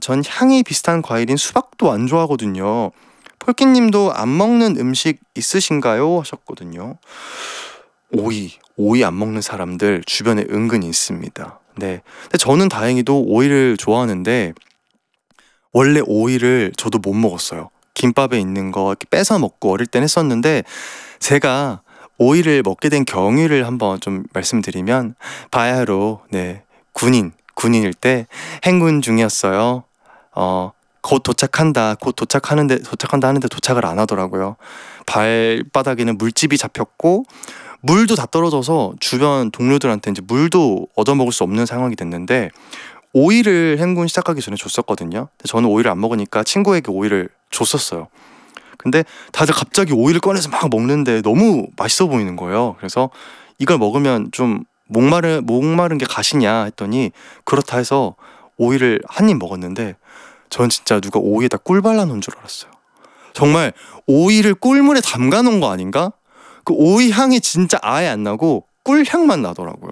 전 향이 비슷한 과일인 수박도 안 좋아하거든요. 폴키님도 안 먹는 음식 있으신가요? 하셨거든요. 오이 안 먹는 사람들 주변에 은근히 있습니다. 네. 근데 저는 다행히도 오이를 좋아하는데 원래 오이를 저도 못 먹었어요. 김밥에 있는 거 이렇게 뺏어 먹고 어릴 땐 했었는데 제가 오이를 먹게 된 경위를 한번 좀 말씀드리면 바야흐로 군인일 때 행군 중이었어요. 곧 도착한다 하는데 도착을 안 하더라고요. 발바닥에는 물집이 잡혔고 물도 다 떨어져서 주변 동료들한테 이제 물도 얻어먹을 수 없는 상황이 됐는데 오이를 행군 시작하기 전에 줬었거든요. 근데 저는 오이를 안 먹으니까 친구에게 오이를 줬었어요. 근데 다들 갑자기 오이를 꺼내서 막 먹는데 너무 맛있어 보이는 거예요. 그래서 이걸 먹으면 좀 목마른 게 가시냐 했더니 그렇다 해서 오이를 한 입 먹었는데 전 진짜 누가 오이에다 꿀 발라놓은 줄 알았어요. 정말 오이를 꿀물에 담가 놓은 거 아닌가? 그 오이 향이 진짜 아예 안 나고 꿀 향만 나더라고요.